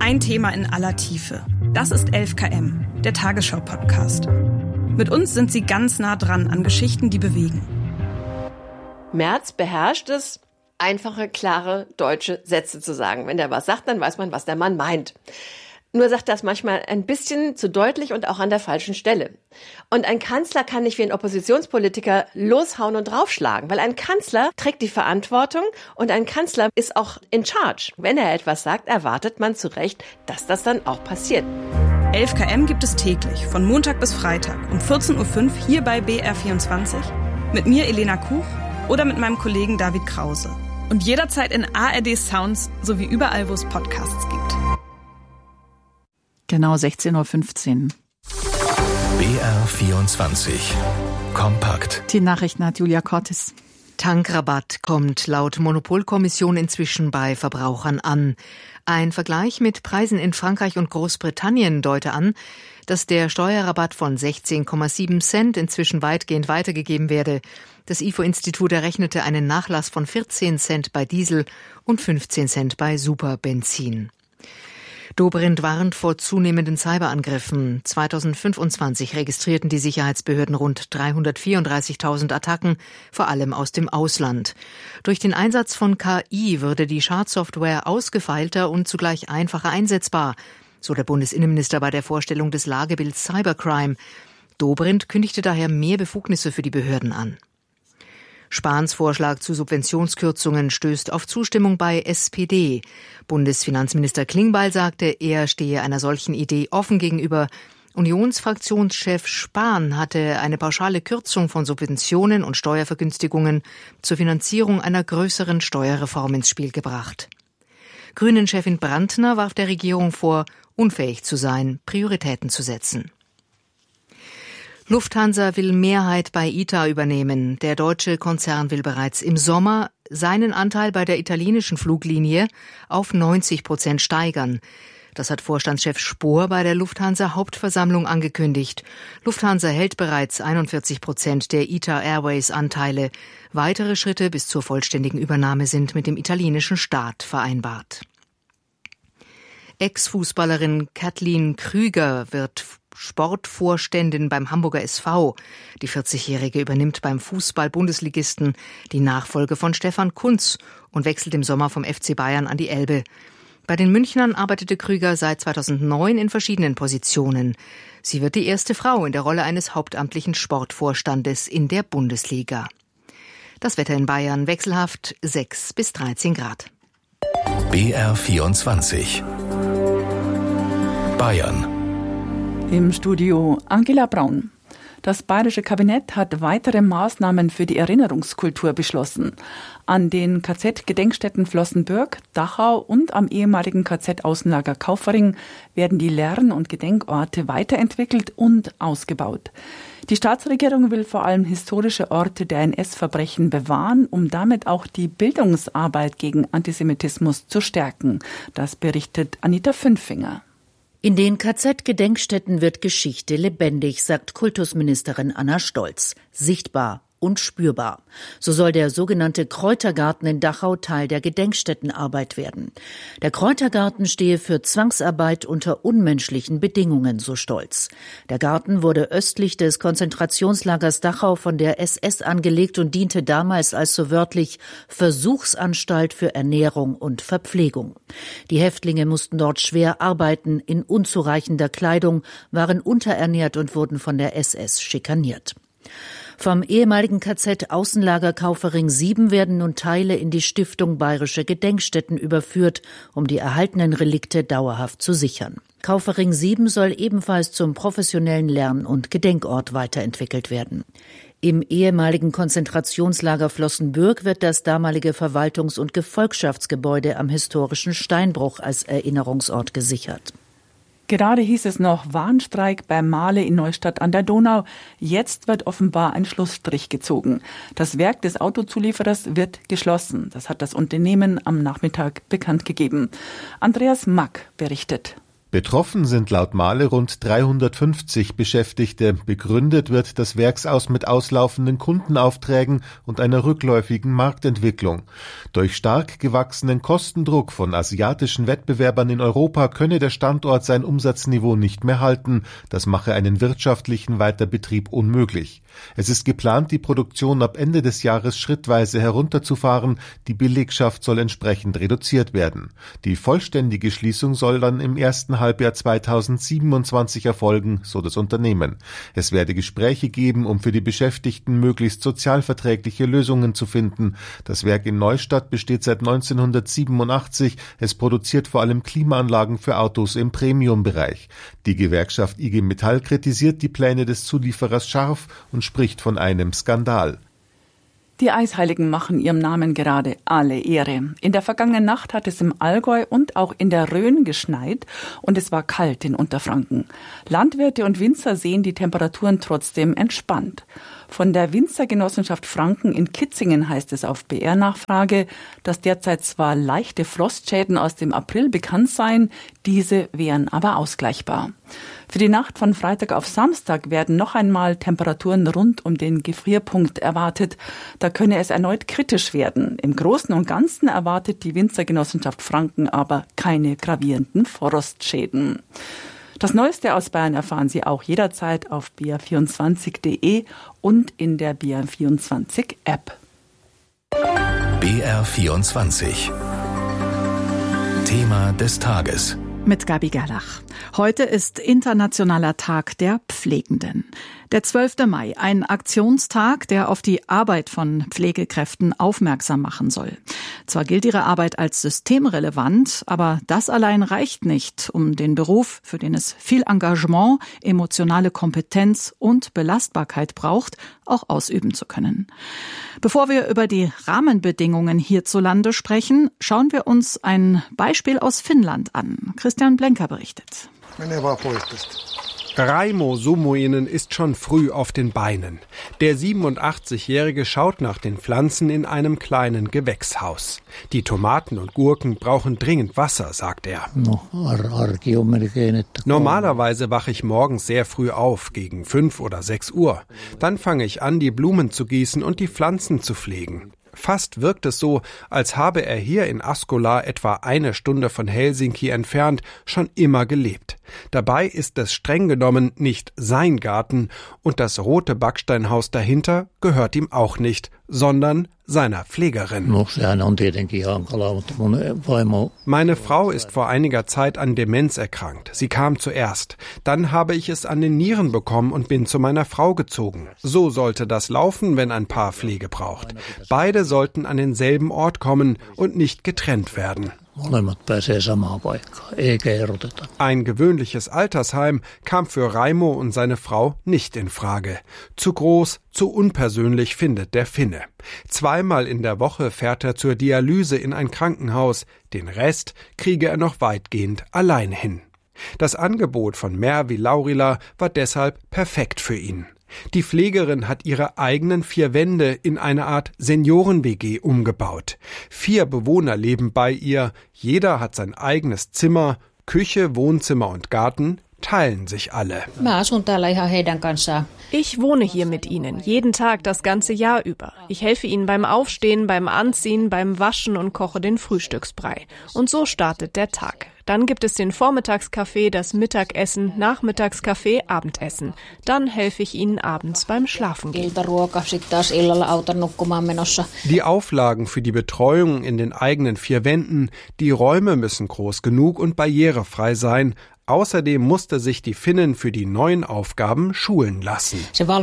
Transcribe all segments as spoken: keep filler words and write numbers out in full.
Ein Thema in aller Tiefe. Das ist elf Kilometer, der Tagesschau-Podcast. Mit uns sind Sie ganz nah dran an Geschichten, die bewegen. Merz beherrscht es, einfache, klare deutsche Sätze zu sagen. Wenn der was sagt, dann weiß man, was der Mann meint. Nur sagt das manchmal ein bisschen zu deutlich und auch an der falschen Stelle. Und ein Kanzler kann nicht wie ein Oppositionspolitiker loshauen und draufschlagen, weil ein Kanzler trägt die Verantwortung und ein Kanzler ist auch in charge. Wenn er etwas sagt, erwartet man zu Recht, dass das dann auch passiert. elf Kilometer gibt es täglich, von Montag bis Freitag um vierzehn Uhr fünf hier bei B R vierundzwanzig. Mit mir Elena Kuch oder mit meinem Kollegen David Krause. Und jederzeit in A R D Sounds sowie überall, wo es Podcasts gibt. Genau sechzehn Uhr fünfzehn. B R vierundzwanzig. Kompakt. Die Nachrichten hat Julia Cortes. Tankrabatt kommt laut Monopolkommission inzwischen bei Verbrauchern an. Ein Vergleich mit Preisen in Frankreich und Großbritannien deute an, dass der Steuerrabatt von sechzehn Komma sieben Cent inzwischen weitgehend weitergegeben werde. Das I F O-Institut errechnete einen Nachlass von vierzehn Cent bei Diesel und fünfzehn Cent bei Superbenzin. Dobrindt warnt vor zunehmenden Cyberangriffen. zweitausendfünfundzwanzig registrierten die Sicherheitsbehörden rund dreihundertvierunddreißigtausend Attacken, vor allem aus dem Ausland. Durch den Einsatz von K I würde die Schadsoftware ausgefeilter und zugleich einfacher einsetzbar, so der Bundesinnenminister bei der Vorstellung des Lagebilds Cybercrime. Dobrindt kündigte daher mehr Befugnisse für die Behörden an. Spahns Vorschlag zu Subventionskürzungen stößt auf Zustimmung bei S P D. Bundesfinanzminister Klingbeil sagte, er stehe einer solchen Idee offen gegenüber. Unionsfraktionschef Spahn hatte eine pauschale Kürzung von Subventionen und Steuervergünstigungen zur Finanzierung einer größeren Steuerreform ins Spiel gebracht. Grünen-Chefin Brandner warf der Regierung vor, unfähig zu sein, Prioritäten zu setzen. Lufthansa will Mehrheit bei I T A übernehmen. Der deutsche Konzern will bereits im Sommer seinen Anteil bei der italienischen Fluglinie auf neunzig Prozent steigern. Das hat Vorstandschef Spohr bei der Lufthansa-Hauptversammlung angekündigt. Lufthansa hält bereits einundvierzig Prozent der I T A Airways-Anteile. Weitere Schritte bis zur vollständigen Übernahme sind mit dem italienischen Staat vereinbart. Ex-Fußballerin Kathleen Krüger wird Sportvorständin beim Hamburger S V. Die vierzigjährige übernimmt beim Fußball-Bundesligisten die Nachfolge von Stefan Kuntz und wechselt im Sommer vom F C Bayern an die Elbe. Bei den Münchnern arbeitete Krüger seit zweitausendneun in verschiedenen Positionen. Sie wird die erste Frau in der Rolle eines hauptamtlichen Sportvorstandes in der Bundesliga. Das Wetter in Bayern wechselhaft sechs bis dreizehn Grad. B R vierundzwanzig. Bayern. Im Studio Angela Braun. Das bayerische Kabinett hat weitere Maßnahmen für die Erinnerungskultur beschlossen. An den K Z-Gedenkstätten Flossenbürg, Dachau und am ehemaligen K Z-Außenlager Kaufering werden die Lern- und Gedenkorte weiterentwickelt und ausgebaut. Die Staatsregierung will vor allem historische Orte der N S-Verbrechen bewahren, um damit auch die Bildungsarbeit gegen Antisemitismus zu stärken. Das berichtet Anita Fünfinger. In den K Z-Gedenkstätten wird Geschichte lebendig, sagt Kultusministerin Anna Stolz. Sichtbar und spürbar. So soll der sogenannte Kräutergarten in Dachau Teil der Gedenkstättenarbeit werden. Der Kräutergarten stehe für Zwangsarbeit unter unmenschlichen Bedingungen, so Stolz. Der Garten wurde östlich des Konzentrationslagers Dachau von der S S angelegt und diente damals als so wörtlich Versuchsanstalt für Ernährung und Verpflegung. Die Häftlinge mussten dort schwer arbeiten, in unzureichender Kleidung, waren unterernährt und wurden von der S S schikaniert. Vom ehemaligen K Z-Außenlager Kaufering sieben werden nun Teile in die Stiftung Bayerische Gedenkstätten überführt, um die erhaltenen Relikte dauerhaft zu sichern. Kaufering sieben soll ebenfalls zum professionellen Lern- und Gedenkort weiterentwickelt werden. Im ehemaligen Konzentrationslager Flossenbürg wird das damalige Verwaltungs- und Gefolgschaftsgebäude am historischen Steinbruch als Erinnerungsort gesichert. Gerade hieß es noch Warnstreik bei Mahle in Neustadt an der Donau. Jetzt wird offenbar ein Schlussstrich gezogen. Das Werk des Autozulieferers wird geschlossen. Das hat das Unternehmen am Nachmittag bekannt gegeben. Andreas Mack berichtet. Betroffen sind laut Mahle rund dreihundertfünfzig Beschäftigte. Begründet wird das Werksaus mit auslaufenden Kundenaufträgen und einer rückläufigen Marktentwicklung. Durch stark gewachsenen Kostendruck von asiatischen Wettbewerbern in Europa könne der Standort sein Umsatzniveau nicht mehr halten. Das mache einen wirtschaftlichen Weiterbetrieb unmöglich. Es ist geplant, die Produktion ab Ende des Jahres schrittweise herunterzufahren. Die Belegschaft soll entsprechend reduziert werden. Die vollständige Schließung soll dann im ersten Halbjahr zweitausendsiebenundzwanzig erfolgen, so das Unternehmen. Es werde Gespräche geben, um für die Beschäftigten möglichst sozialverträgliche Lösungen zu finden. Das Werk in Neustadt besteht seit neunzehnhundertsiebenundachtzig. Es produziert vor allem Klimaanlagen für Autos im Premium-Bereich. Die Gewerkschaft I G Metall kritisiert die Pläne des Zulieferers scharf und spricht von einem Skandal. Die Eisheiligen machen ihrem Namen gerade alle Ehre. In der vergangenen Nacht hat es im Allgäu und auch in der Rhön geschneit und es war kalt in Unterfranken. Landwirte und Winzer sehen die Temperaturen trotzdem entspannt. Von der Winzergenossenschaft Franken in Kitzingen heißt es auf B R-Nachfrage, dass derzeit zwar leichte Frostschäden aus dem April bekannt seien, diese wären aber ausgleichbar. Für die Nacht von Freitag auf Samstag werden noch einmal Temperaturen rund um den Gefrierpunkt erwartet. Da könne es erneut kritisch werden. Im Großen und Ganzen erwartet die Winzergenossenschaft Franken aber keine gravierenden Frostschäden. Das Neueste aus Bayern erfahren Sie auch jederzeit auf b r vierundzwanzig punkt d e und in der B R vierundzwanzig App. B R vierundzwanzig. Thema des Tages. Mit Gabi Gerlach. Heute ist Internationaler Tag der Pflegenden. Der zwölfte Mai, ein Aktionstag, der auf die Arbeit von Pflegekräften aufmerksam machen soll. Zwar gilt ihre Arbeit als systemrelevant, aber das allein reicht nicht, um den Beruf, für den es viel Engagement, emotionale Kompetenz und Belastbarkeit braucht, auch ausüben zu können. Bevor wir über die Rahmenbedingungen hierzulande sprechen, schauen wir uns ein Beispiel aus Finnland an. Christian Blenker berichtet. Raimo Sumuinen ist schon früh auf den Beinen. Der siebenundachtzigjährige schaut nach den Pflanzen in einem kleinen Gewächshaus. Die Tomaten und Gurken brauchen dringend Wasser, sagt er. Normalerweise wache ich morgens sehr früh auf, gegen fünf oder sechs Uhr. Dann fange ich an, die Blumen zu gießen und die Pflanzen zu pflegen. Fast wirkt es so, als habe er hier in Askola, etwa eine Stunde von Helsinki entfernt, schon immer gelebt. Dabei ist es streng genommen nicht sein Garten und das rote Backsteinhaus dahinter gehört ihm auch nicht, sondern seiner Pflegerin. Meine Frau ist vor einiger Zeit an Demenz erkrankt. Sie kam zuerst. Dann habe ich es an den Nieren bekommen und bin zu meiner Frau gezogen. So sollte das laufen, wenn ein Paar Pflege braucht. Beide sollten an denselben Ort kommen und nicht getrennt werden. Ein gewöhnliches Altersheim kam für Raimo und seine Frau nicht in Frage. Zu groß, zu unpersönlich, findet der Finne. Zweimal in der Woche fährt er zur Dialyse in ein Krankenhaus. Den Rest kriege er noch weitgehend allein hin. Das Angebot von Mervi Laurila war deshalb perfekt für ihn. Die Pflegerin hat ihre eigenen vier Wände in eine Art Senioren-W G umgebaut. Vier Bewohner leben bei ihr, jeder hat sein eigenes Zimmer, Küche, Wohnzimmer und Garten teilen sich alle. Ich wohne hier mit ihnen, jeden Tag das ganze Jahr über. Ich helfe ihnen beim Aufstehen, beim Anziehen, beim Waschen und koche den Frühstücksbrei. Und so startet der Tag. Dann gibt es den Vormittagskaffee, das Mittagessen, Nachmittagskaffee, Abendessen. Dann helfe ich ihnen abends beim Schlafengehen. Die Auflagen für die Betreuung in den eigenen vier Wänden, die Räume müssen groß genug und barrierefrei sein. Außerdem musste sich die Finnin für die neuen Aufgaben schulen lassen.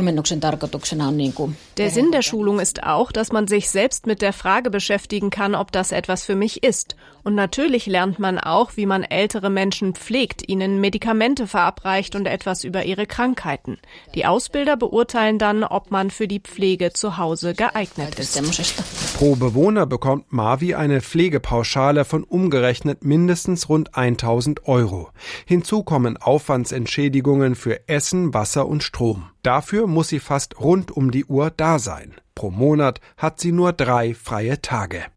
Der Sinn der Schulung ist auch, dass man sich selbst mit der Frage beschäftigen kann, ob das etwas für mich ist. Und natürlich lernt man auch, wie man ältere Menschen pflegt, ihnen Medikamente verabreicht und etwas über ihre Krankheiten. Die Ausbilder beurteilen dann, ob man für die Pflege zu Hause geeignet ist. Pro Bewohner bekommt Marvi eine Pflegepauschale von umgerechnet mindestens rund tausend Euro. Hinzu kommen Aufwandsentschädigungen für Essen, Wasser und Strom. Dafür muss sie fast rund um die Uhr da sein. Pro Monat hat sie nur drei freie Tage.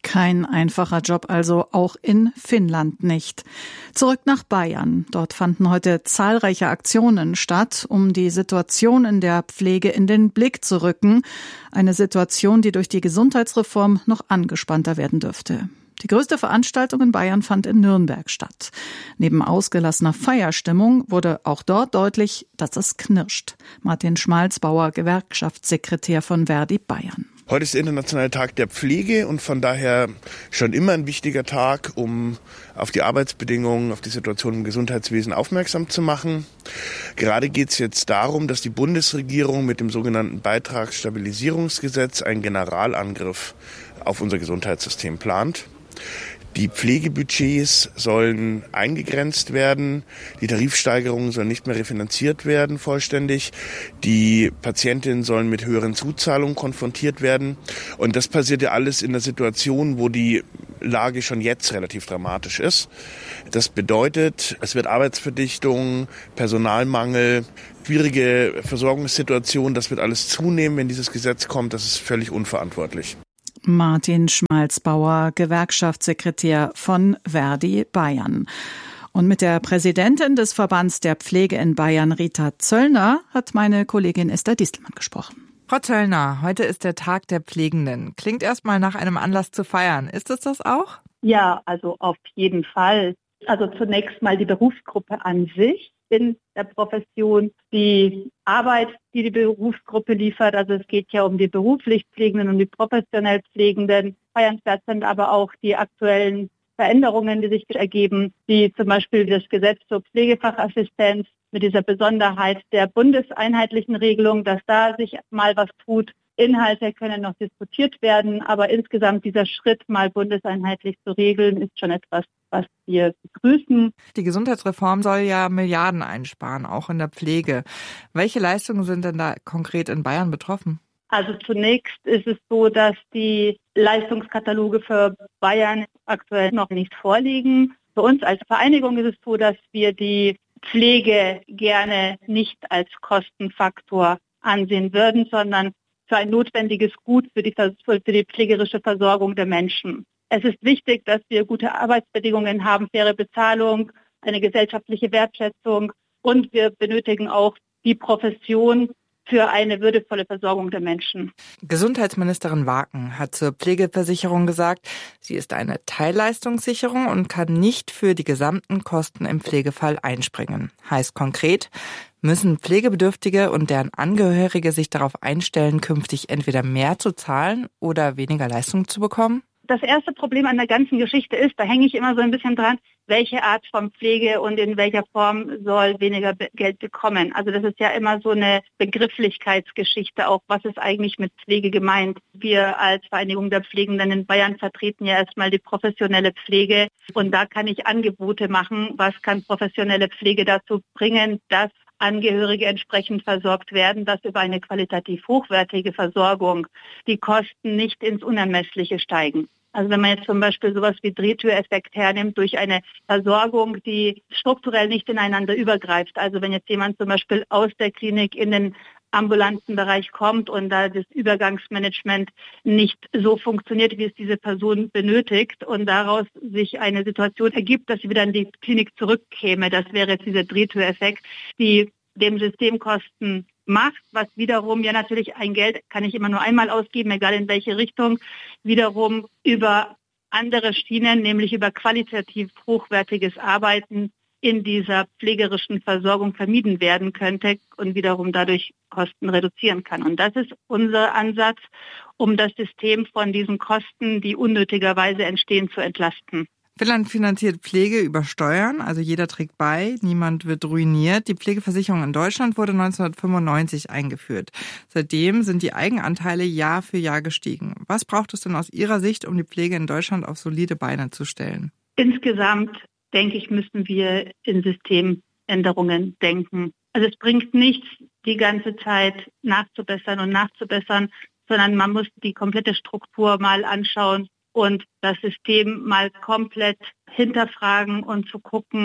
Kein einfacher Job also, auch in Finnland nicht. Zurück nach Bayern. Dort fanden heute zahlreiche Aktionen statt, um die Situation in der Pflege in den Blick zu rücken. Eine Situation, die durch die Gesundheitsreform noch angespannter werden dürfte. Die größte Veranstaltung in Bayern fand in Nürnberg statt. Neben ausgelassener Feierstimmung wurde auch dort deutlich, dass es knirscht. Martin Schmalzbauer, Gewerkschaftssekretär von Verdi Bayern. Heute ist der internationale Tag der Pflege und von daher schon immer ein wichtiger Tag, um auf die Arbeitsbedingungen, auf die Situation im Gesundheitswesen aufmerksam zu machen. Gerade geht es jetzt darum, dass die Bundesregierung mit dem sogenannten Beitragsstabilisierungsgesetz einen Generalangriff auf unser Gesundheitssystem plant. Die Pflegebudgets sollen eingegrenzt werden, die Tarifsteigerungen sollen nicht mehr refinanziert werden vollständig, die Patientinnen sollen mit höheren Zuzahlungen konfrontiert werden und das passiert ja alles in einer Situation, wo die Lage schon jetzt relativ dramatisch ist. Das bedeutet, es wird Arbeitsverdichtung, Personalmangel, schwierige Versorgungssituation, das wird alles zunehmen, wenn dieses Gesetz kommt, das ist völlig unverantwortlich. Martin Schmalzbauer, Gewerkschaftssekretär von Verdi Bayern. Und mit der Präsidentin des Verbands der Pflege in Bayern, Rita Zöllner, hat meine Kollegin Esther Distelmann gesprochen. Frau Zöllner, heute ist der Tag der Pflegenden. Klingt erstmal nach einem Anlass zu feiern. Ist es das auch? Ja, also auf jeden Fall. Also zunächst mal die Berufsgruppe an sich in der Profession, die Arbeit, die die Berufsgruppe liefert. Also es geht ja um die beruflich Pflegenden und die professionell Pflegenden. Feiernswert sind aber auch die aktuellen Veränderungen, die sich ergeben, wie zum Beispiel das Gesetz zur Pflegefachassistenz mit dieser Besonderheit der bundeseinheitlichen Regelung, dass da sich mal was tut. Inhalte können noch diskutiert werden, aber insgesamt dieser Schritt, mal bundeseinheitlich zu regeln, ist schon etwas, was wir begrüßen. Die Gesundheitsreform soll ja Milliarden einsparen, auch in der Pflege. Welche Leistungen sind denn da konkret in Bayern betroffen? Also zunächst ist es so, dass die Leistungskataloge für Bayern aktuell noch nicht vorliegen. Für uns als Vereinigung ist es so, dass wir die Pflege gerne nicht als Kostenfaktor ansehen würden, sondern für ein notwendiges Gut für die, für die pflegerische Versorgung der Menschen. Es ist wichtig, dass wir gute Arbeitsbedingungen haben, faire Bezahlung, eine gesellschaftliche Wertschätzung und wir benötigen auch die Profession für eine würdevolle Versorgung der Menschen. Gesundheitsministerin Waken hat zur Pflegeversicherung gesagt, sie ist eine Teilleistungssicherung und kann nicht für die gesamten Kosten im Pflegefall einspringen. Heißt konkret, müssen Pflegebedürftige und deren Angehörige sich darauf einstellen, künftig entweder mehr zu zahlen oder weniger Leistung zu bekommen? Das erste Problem an der ganzen Geschichte ist, da hänge ich immer so ein bisschen dran, welche Art von Pflege und in welcher Form soll weniger Geld bekommen. Also das ist ja immer so eine Begrifflichkeitsgeschichte auch, was ist eigentlich mit Pflege gemeint. Wir als Vereinigung der Pflegenden in Bayern vertreten ja erstmal die professionelle Pflege und da kann ich Angebote machen, was kann professionelle Pflege dazu bringen, dass Angehörige entsprechend versorgt werden, dass über eine qualitativ hochwertige Versorgung die Kosten nicht ins Unermessliche steigen. Also wenn man jetzt zum Beispiel sowas wie Drehtüreffekt hernimmt durch eine Versorgung, die strukturell nicht ineinander übergreift. Also wenn jetzt jemand zum Beispiel aus der Klinik in den ambulanten Bereich kommt und da das Übergangsmanagement nicht so funktioniert, wie es diese Person benötigt und daraus sich eine Situation ergibt, dass sie wieder in die Klinik zurückkäme. Das wäre jetzt dieser Drehtüreffekt, die dem System Kosten macht, was wiederum ja natürlich ein Geld kann ich immer nur einmal ausgeben, egal in welche Richtung, wiederum über andere Schienen, nämlich über qualitativ hochwertiges Arbeiten in dieser pflegerischen Versorgung vermieden werden könnte und wiederum dadurch Kosten reduzieren kann. Und das ist unser Ansatz, um das System von diesen Kosten, die unnötigerweise entstehen, zu entlasten. Finnland finanziert Pflege über Steuern, also jeder trägt bei, niemand wird ruiniert. Die Pflegeversicherung in Deutschland wurde neunzehnhundertfünfundneunzig eingeführt. Seitdem sind die Eigenanteile Jahr für Jahr gestiegen. Was braucht es denn aus Ihrer Sicht, um die Pflege in Deutschland auf solide Beine zu stellen? Insgesamt, denke ich, müssen wir in Systemänderungen denken. Also es bringt nichts, die ganze Zeit nachzubessern und nachzubessern, sondern man muss die komplette Struktur mal anschauen und das System mal komplett hinterfragen und zu gucken,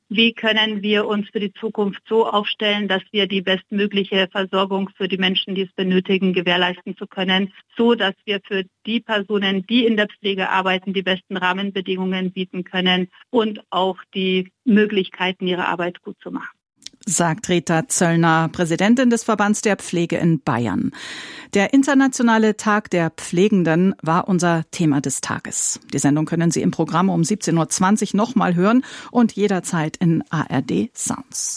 wie können wir uns für die Zukunft so aufstellen, dass wir die bestmögliche Versorgung für die Menschen, die es benötigen, gewährleisten zu können, so dass wir für die Personen, die in der Pflege arbeiten, die besten Rahmenbedingungen bieten können und auch die Möglichkeiten, ihre Arbeit gut zu machen. Sagt Rita Zöllner, Präsidentin des Verbands der Pflege in Bayern. Der Internationale Tag der Pflegenden war unser Thema des Tages. Die Sendung können Sie im Programm um siebzehn Uhr zwanzig nochmal hören und jederzeit in A R D Sounds.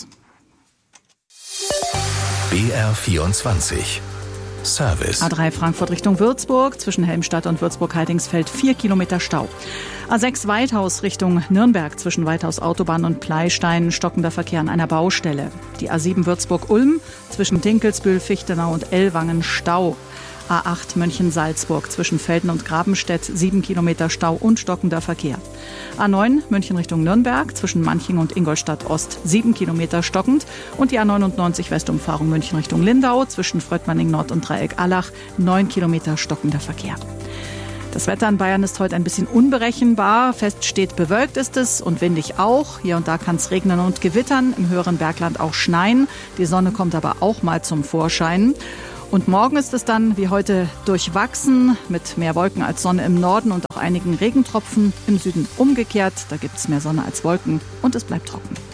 B R vierundzwanzig Service. A drei Frankfurt Richtung Würzburg, zwischen Helmstadt und Würzburg-Heidingsfeld vier Kilometer Stau. A sechs Weithaus Richtung Nürnberg, zwischen Weithaus Autobahn und Pleistein, stockender Verkehr an einer Baustelle. Die A sieben Würzburg-Ulm, zwischen Dinkelsbühl, Fichtenau und Ellwangen Stau. A acht München-Salzburg, zwischen Velden und Grabenstedt, sieben Kilometer Stau und stockender Verkehr. A neun München Richtung Nürnberg, zwischen Manching und Ingolstadt Ost, sieben Kilometer stockend. Und die A neunundneunzig Westumfahrung München Richtung Lindau, zwischen Fröttmanning Nord und Dreieck Allach, neun Kilometer stockender Verkehr. Das Wetter in Bayern ist heute ein bisschen unberechenbar. Fest steht, bewölkt ist es und windig auch. Hier und da kann es regnen und gewittern, im höheren Bergland auch schneien. Die Sonne kommt aber auch mal zum Vorschein. Und morgen ist es dann wie heute durchwachsen mit mehr Wolken als Sonne im Norden und auch einigen Regentropfen. Im Süden umgekehrt, da gibt es mehr Sonne als Wolken und es bleibt trocken.